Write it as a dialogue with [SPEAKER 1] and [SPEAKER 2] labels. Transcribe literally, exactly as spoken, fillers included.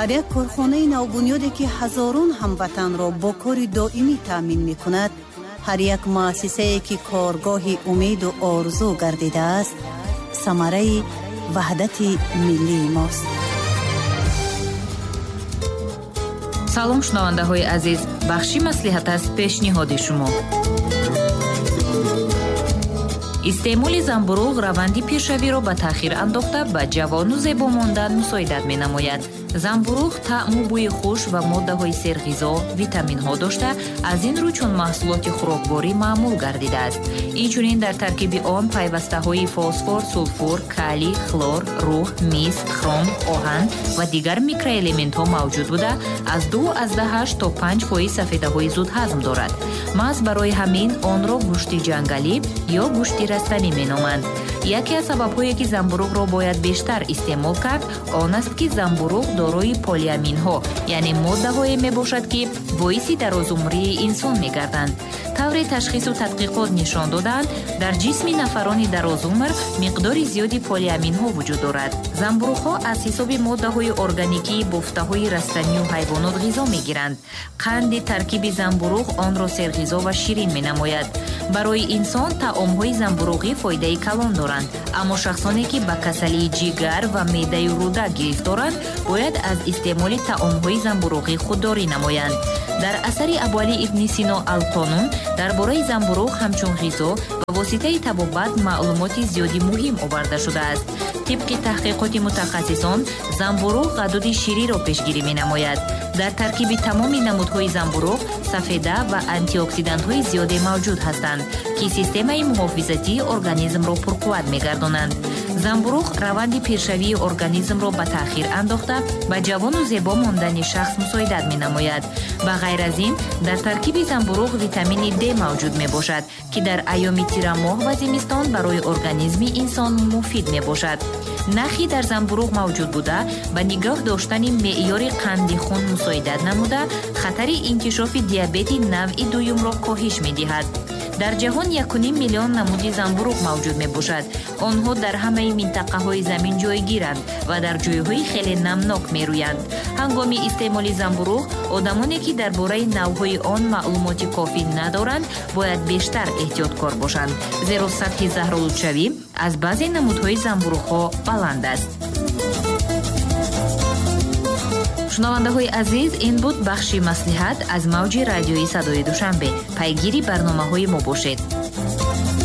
[SPEAKER 1] ҳар як корхонаи навбунёде ки ҳазорон ҳамватанро бо кори доимӣ таъмин мекунад, ҳар як муассисае ки коргоҳи умеду орзу гардидааст, самараи ваҳдати миллии мост.
[SPEAKER 2] салом шунавандаҳои азиз, бахши маслиҳат аст пешниҳоди шумо. истеъмоли замбурӯғ раванди пешравиро ба таъхир андохта ба ҷавону зебо мондан мусоидат менамояд. замбурӯғ таъму бӯи хуш ва моддаҳои серғизо, витаминҳо дошта, аз ин рӯ чун маҳсулоти хӯрокворӣ маъмул гардидааст. инчунин дар таркиби он пайвастаҳои фосфор, сулфур, калий, хлор, рӯҳ, мис, хром, оҳан ва дигар микроэлементҳо мавҷуд буда, аз ду азда ҳашт то панҷ фоиз сафедаҳои зудҳазм дорад. маҳз барои ҳамин онро гӯшти ҷангалӣ ё гӯшти растанӣ меноманд. яке аз сабабҳое ки замбурӯғро бояд бештар истеъмол кард, он аст ки замбурӯғ дорои полиаминҳо, яъне моддаҳое мебошад ки боиси дарозумрии инсон мегарданд. тавре ташхису тадқиқот нишон доданд, дар ҷисми нафарони дарозумр миқдори зиёди полиаминҳо вуҷуд дорад. замбурӯғҳо аз ҳисоби моддаҳои органикии бофтаҳои растанию ҳайвонот ғизо мегиранд. қанди таркиби замбурӯғ онро серғизо ва ширин менамояд. барои инсон таомҳои замбурӯғӣ фоидаи калон доранд, аммо шахсоне ки ба касалии ҷигар ва меъдаи рӯда гирифторанд, бояд аз истеъмоли таомҳои замбурӯғӣ худдорӣ намоянд. дар асари абуали ибни сино алқонун дар бораи замбурӯғ ҳамчун ғизо ва воситаи табобат маълумоти зиёди муҳим оварда шудааст. тибқи таҳқиқоти мутахассисон, замбурӯғ ғадуди шириро пешгирӣ менамояд. дар таркиби тамоми намудҳои замбурӯғ сафеда ва антиоксидантҳои зиёде мавҷуд ҳастанд, ки системаи муҳофизатии организмро пурқувват мегардонанд. замбурӯғ раванди пешравии организмро ба таъхир андохта, ба ҷавону зебо мондани шахс мусоидат менамояд. ба ғайр аз ин, дар таркиби замбурӯғ витамини Д мавҷуд мебошад, ки дар айёми тирамоҳ ва зимистон барои организми инсон муфид мебошад. нахи дар замбурӯғ мавҷуд буда, ба нигоҳ доштани меъёри қанди хун мусоидат намуда, хатари инкишофи диабети навъи дуюмро коҳиш медиҳад. дар ҷаҳон якуним миллион намуди замбурӯғ мавҷуд мебошад. онҳо дар ҳамаи минтақаҳои замин ҷойгиранд ва дар ҷойҳои хеле намнок мерӯянд. ҳангоми истеъмоли замбурӯғ, одамоне ки дар бораи навъҳои он маълумоти кофӣ надоранд, бояд бештар эҳтиёткор бошанд, зеро сатҳи заҳролудшавӣ аз баъзе намудҳои замбурӯғҳо баланд аст. шунавандаҳои азиз, ин буд бахши маслиҳат аз мавҷи радиои садои душанбе. пайгири барномаҳои мо бошед.